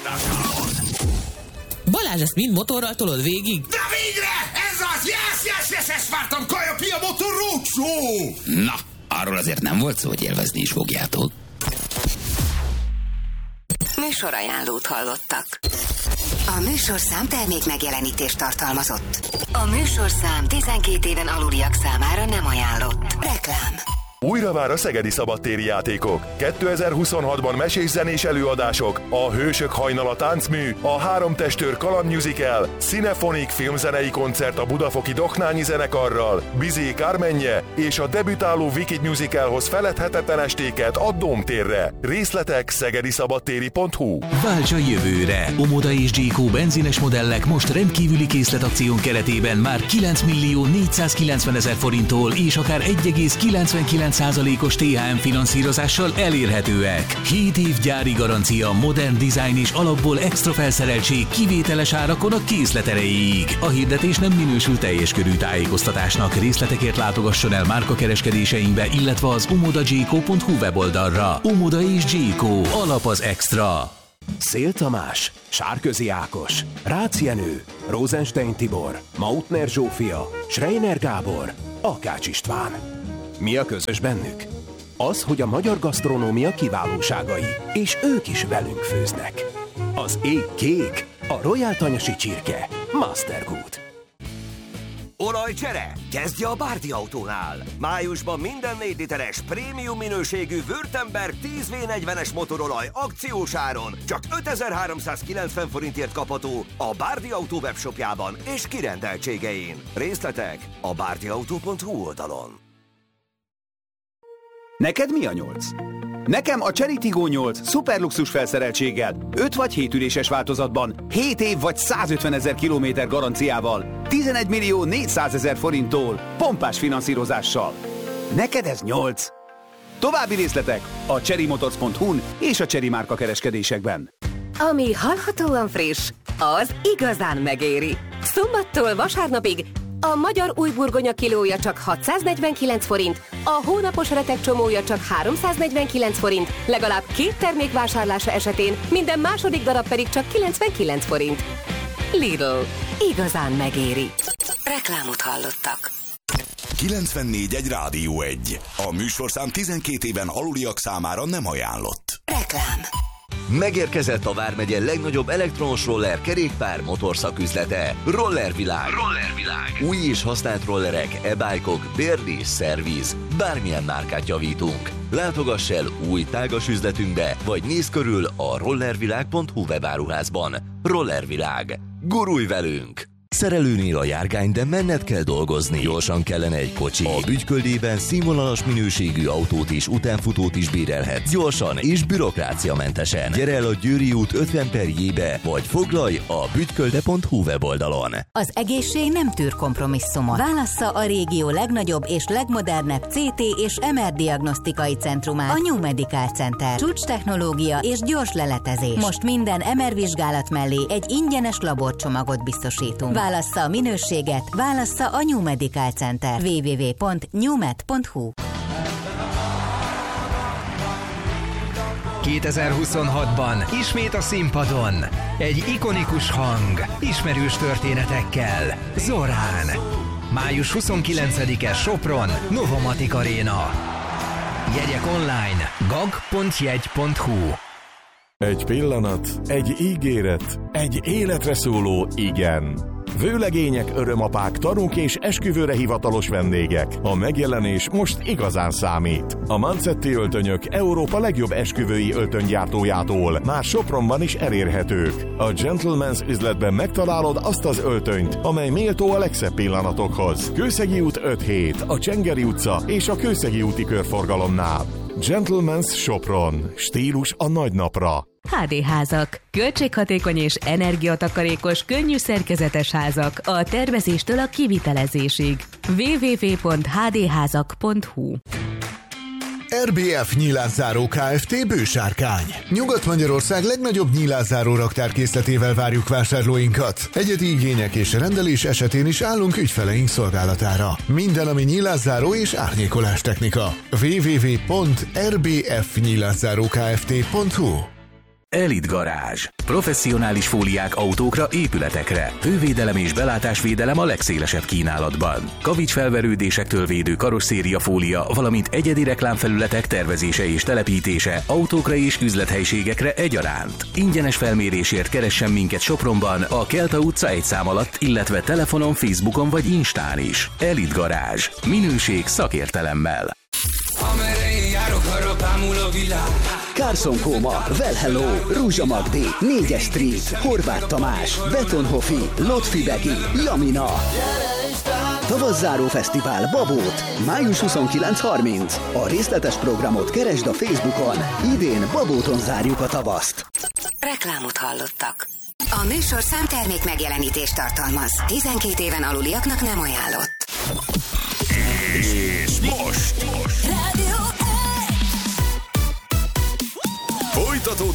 Balázs, ezt mind motorral tolod végig? De végre! Ez az! Yes, ezt vártam! Kaja Pia Motor Roadshow! Na, arról azért nem volt szó, hogy élvezni is fogjátok. Műsorajánlót hallottak. A műsorszám termék megjelenítést tartalmazott. A műsorszám 12 éven aluliak számára nem ajánlott. Reklám. Újra vár a szegedi szabadtéri játékok. 2026-ban mesés-zenés előadások, a Hősök hajnala táncmű, a Három testőr kalandmusical, Cinephonic filmzenei koncert a budafoki Doknányi zenekarral, Bizé Kármenje és a debütáló Wicked musicalhoz feledhetetlen estéket a Dómtérre. Részletek szegediszabadtéri.hu. Válts a jövőre! Omoda és Gyékó benzines modellek most rendkívüli készletakción keretében már 9.490.000 forinttól és akár 1,99%-os THM finanszírozással elérhetőek. 7 év gyári garancia, modern dizájn és alapból extra felszereltség kivételes árakon a készlet erejéig. A hirdetés nem minősül teljes körű tájékoztatásnak. Részletekért látogasson el márkakereskedéseinkbe, illetve az omodagyékó.hu weboldalra. Omoda és Gyékó, alap az extra. Szél Tamás, Sárközi Ákos, Rácz Jenő, Rosenstein Tibor, Mautner Zsófia, Schreiner Gábor, Akács István. Mi a közös bennük? Az, hogy a magyar gasztronómia kiválóságai, és ők is velünk főznek. Az ég kék, a Royal Tanyasi csirke, Mastergood. Olajcsere? Kezdje a Bárdi Autónál! Májusban minden 4 literes prémium minőségű Württemberg 10V40-es motorolaj akciós áron csak 5390 forintért kapható a Bárdi Autó webshopjában és kirendeltségein. Részletek a bárdiautó.hu oldalon. Neked mi a 8? Nekem a Chery Tiggo 8 szuperluxus felszereltséggel, 5 vagy 7 üléses változatban, 7 év vagy 150 000 kilométer garanciával, 11.400.000 forinttól, pompás finanszírozással. Neked ez 8? További részletek a cherrymotors.hu-n és a Chery márka kereskedésekben. Ami hallhatóan friss, az igazán megéri. Szombattól vasárnapig a magyar új burgonya kilója csak 649 forint, a hónapos retek csomója csak 349 forint, legalább 2 termék vásárlása esetén minden második darab pedig csak 99 forint. Lidl. Igazán megéri. Reklámot hallottak. 94.1 Rádió 1. A műsorszám 12 éven aluliak számára nem ajánlott. Reklám. Megérkezett a vármegye legnagyobb elektromos roller kerékpár motországüzlete. Rollervilág. Új és használt rollerek, e-bike-ok, bérlés, szerviz. Bármilyen márkát javítunk. Látogass el új tágas üzletünkbe, vagy nézz körül a rollervilág.hu webáruházban. Rollervilág. Gurulj velünk! Szerelőnél a járgány, de menned kell dolgozni. Gyorsan kellene egy kocsi. A Bütyköldében színvonalas minőségű autót és utánfutót is bérelhetsz. Gyorsan és bürokráciamentesen. Gyere el a Győri út 50/J-be, vagy foglalj a bütykölde.hu weboldalon. Az egészség nem tűr kompromisszumot. Válassza a régió legnagyobb és legmodernebb CT és MR diagnosztikai centrumát, a New Medical Center. Csúcs technológia és gyors leletezés. Most minden MR vizsgálat mellé egy ingyenes laborcsomagot biztosítunk. Válassza a minőséget, válassza a New Medical Center. www.newmed.hu. 2026-ban ismét a színpadon egy ikonikus hang, ismerős történetekkel. Zorán. Május 29-e Sopron, Novomatic Arena. Jegyek online gag.jegy.hu. Egy pillanat, egy ígéret, egy életre szóló igen. Vőlegények, örömapák, tanúk és esküvőre hivatalos vendégek. A megjelenés most igazán számít. A Mancetti öltönyök Európa legjobb esküvői öltönygyártójától már Sopronban is elérhetők. A Gentleman's üzletben megtalálod azt az öltönyt, amely méltó a legszebb pillanatokhoz. Kőszegi út 5-7, a Csengeri utca és a Kőszegi úti körforgalomnál. Gentleman's Sopron. Stílus a nagy napra. HD házak. Költséghatékony és energiatakarékos, könnyű szerkezetes házak a tervezéstől a kivitelezésig. www.hdházak.hu. RBF Nyílászáró Kft. Bősárkány. Nyugat-Magyarország legnagyobb nyílászáró raktárkészletével várjuk vásárlóinkat. Egyedi igények és rendelés esetén is állunk ügyfeleink szolgálatára. Minden, ami nyílászáró és árnyékolás technika. www.rbfnyílászárókft.hu. Elite Garázs. Professzionális fóliák autókra, épületekre. Hővédelem és belátásvédelem a legszélesebb kínálatban. Kavicsfelverődésektől védő karosszéria fólia, valamint egyedi reklámfelületek tervezése és telepítése autókra és üzlethelyiségekre egyaránt. Ingyenes felmérésért keressen minket Sopronban, a Kelta utca 1 szám alatt, illetve telefonon, Facebookon vagy Instán is. Elite Garázs. Minőség szakértelemmel. Amerre én járok, arra bámul a világ. Carson Koma, Well Hello, Rúzsa Magdi, 4-es Street, Horváth Tamás, Betonhofi, Lotfi Begi, Jamina. Tavasszáró fesztivál Babót, május 29-30. A részletes programot keresd a Facebookon. Idén Babóton zárjuk a tavaszt. Reklámot hallottak. A műsorszám termék megjelenítést tartalmaz. 12 éven aluliaknak nem ajánlott. És most! Folytatódik